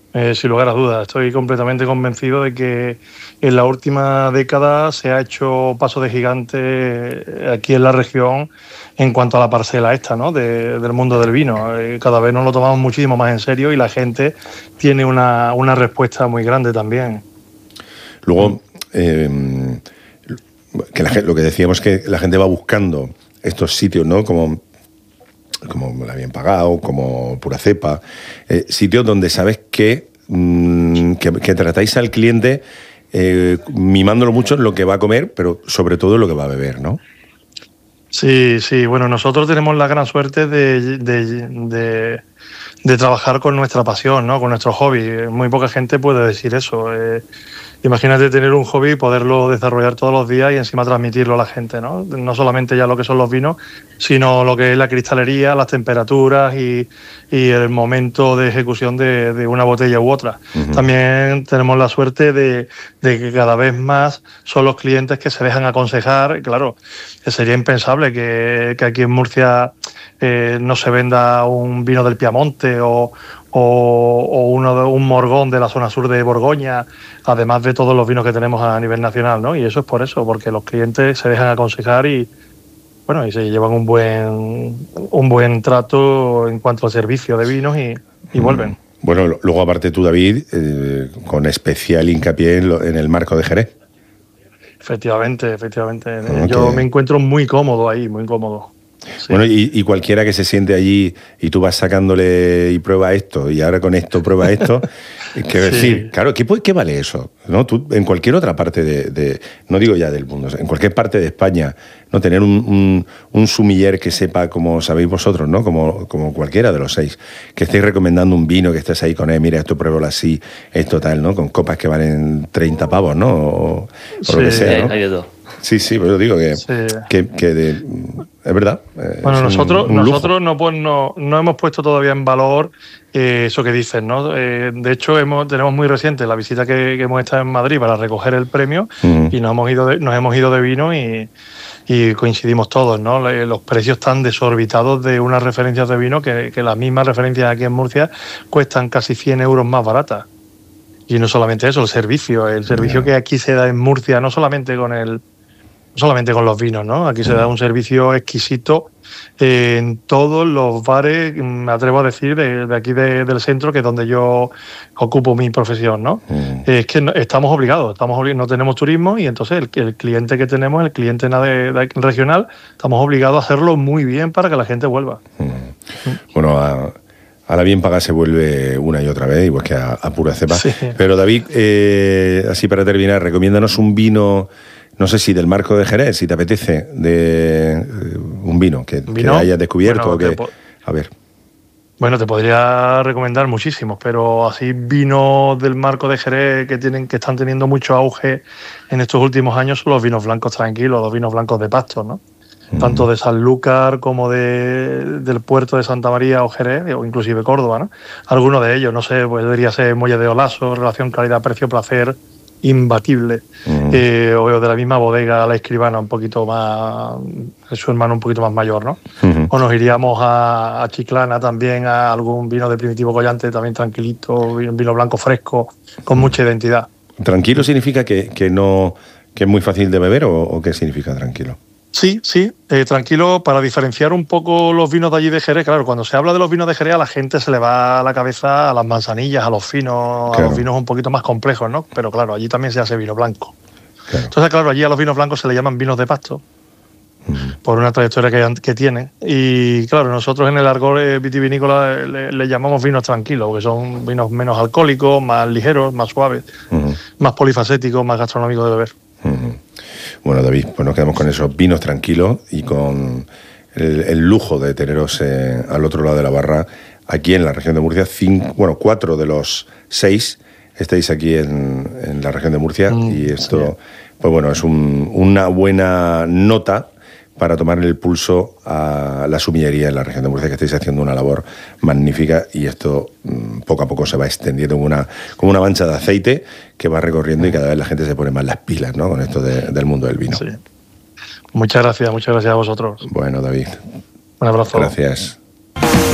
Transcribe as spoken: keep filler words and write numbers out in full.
Eh, sin lugar a dudas, estoy completamente convencido de que en la última década se ha hecho paso de gigante aquí en la región en cuanto a la parcela esta, ¿no? de, del mundo del vino. Eh, cada vez nos lo tomamos muchísimo más en serio y la gente tiene una, una respuesta muy grande también. Luego, eh, que la, lo que decíamos que la gente va buscando estos sitios, ¿no? Como... como La Bien Pagado, como Pura Cepa, eh, sitios donde sabes que, mmm, que, que tratáis al cliente eh, mimándolo mucho en lo que va a comer, pero sobre todo en lo que va a beber, ¿no? Sí, sí, bueno, nosotros tenemos la gran suerte de, de, de, de trabajar con nuestra pasión, ¿no? Con nuestro hobby. Muy poca gente puede decir eso. Eh, Imagínate tener un hobby y poderlo desarrollar todos los días y encima transmitirlo a la gente, ¿no? No solamente ya lo que son los vinos, sino lo que es la cristalería, las temperaturas y, y el momento de ejecución de, de una botella u otra. Uh-huh. También tenemos la suerte de, de que cada vez más son los clientes que se dejan aconsejar. Claro, sería impensable que, que aquí en Murcia eh, no se venda un vino del Piamonte o o, o uno de, un morgón de la zona sur de Borgoña, además de todos los vinos que tenemos a nivel nacional, ¿no? Y eso es por eso, porque los clientes se dejan aconsejar y bueno, y se llevan un buen un buen trato en cuanto al servicio de vinos y, y vuelven. Bueno, luego aparte tú, David, eh, con especial hincapié en, lo, en el marco de Jerez. Efectivamente, efectivamente. Okay. Yo me encuentro muy cómodo ahí, muy cómodo. Sí. Bueno, y, y cualquiera que se siente allí y tú vas sacándole y prueba esto y ahora con esto prueba esto, quiero sí. decir, claro, ¿qué, ¿qué vale eso? ¿No? Tú, en cualquier otra parte de, de, no digo ya del mundo, en cualquier parte de España, no tener un, un, un sumiller que sepa, como sabéis vosotros, ¿no? Como, como cualquiera de los seis, que estéis recomendando un vino, que estés ahí con él, mira, esto pruébalo así, esto tal, ¿no? Con copas que valen treinta pavos, ¿no? O, sí. o lo que sea, ¿no? Hay de todo. Sí, sí, pero digo que, sí. que, que de, es verdad. Bueno, es nosotros, un, un nosotros no, pues, no, no hemos puesto todavía en valor eh, eso que dices, ¿no? Eh, de hecho, hemos, tenemos muy reciente la visita que, que hemos estado en Madrid para recoger el premio uh-huh. y nos hemos ido de, nos hemos ido de vino y, y coincidimos todos, ¿no? Los precios están desorbitados de unas referencias de vino que, que las mismas referencias aquí en Murcia cuestan casi cien euros más baratas. Y no solamente eso, el servicio, el servicio yeah. que aquí se da en Murcia, no solamente con el solamente con los vinos, ¿no? Aquí se da un servicio exquisito eh, en todos los bares, me atrevo a decir, de, de aquí de, del centro, que es donde yo ocupo mi profesión, ¿no? Mm. Es que no, estamos obligados, estamos obligados, no tenemos turismo y entonces el, el cliente que tenemos, el cliente de, de regional, estamos obligados a hacerlo muy bien para que la gente vuelva. Mm. Mm. Bueno, a... A La Bien Pagada se vuelve una y otra vez, igual que a, a Pura Cepa. Sí. Pero David, eh, así para terminar, recomiéndanos un vino, no sé si del marco de Jerez, si te apetece, de eh, un vino que, ¿Vino? que hayas descubierto. Bueno, que, po- a ver. Bueno, te podría recomendar muchísimos, pero así vinos del marco de Jerez que tienen que están teniendo mucho auge en estos últimos años son los vinos blancos tranquilos, los vinos blancos de Pastos, ¿no? Tanto de Sanlúcar como de, del puerto de Santa María o Jerez, o inclusive Córdoba, ¿no? Algunos de ellos, no sé, pues debería ser Muelle de Olaso, relación calidad-precio-placer, imbatible. Uh-huh. Eh, o de la misma bodega La Escribana, un poquito más, su hermano un poquito más mayor, ¿no? Uh-huh. O nos iríamos a, a Chiclana también, a algún vino de Primitivo Collante, también tranquilito, un vino blanco fresco, con uh-huh. mucha identidad. ¿Tranquilo significa que, que, no, que es muy fácil de beber o, o qué significa tranquilo? Sí, sí, eh, tranquilo, para diferenciar un poco los vinos de allí de Jerez. Claro, cuando se habla de los vinos de Jerez a la gente se le va a la cabeza a las manzanillas, a los finos, claro. a los vinos un poquito más complejos, ¿no? Pero claro, allí también se hace vino blanco. Claro. Entonces, claro, allí a los vinos blancos se le llaman vinos de Pasto, uh-huh. por una trayectoria que, que tienen. Y claro, nosotros en el argot vitivinícola le, le llamamos vinos tranquilos, porque son vinos menos alcohólicos, más ligeros, más suaves, uh-huh. más polifacéticos, más gastronómicos de beber. Uh-huh. Bueno, David, pues nos quedamos con esos vinos tranquilos y con el, el lujo de teneros eh, al otro lado de la barra, aquí en la región de Murcia. Cinco, bueno, cuatro de los seis estáis aquí en, en la región de Murcia mm, y esto, sí. pues bueno, es un, una buena nota para tomarle el pulso a la sumillería en la región de Murcia, que estáis haciendo una labor magnífica y esto mmm, poco a poco se va extendiendo como una, como una mancha de aceite que va recorriendo y cada vez la gente se pone más las pilas, ¿no? Con esto de, del mundo del vino. Sí. Muchas gracias, muchas gracias a vosotros. Bueno, David. Un abrazo. Gracias.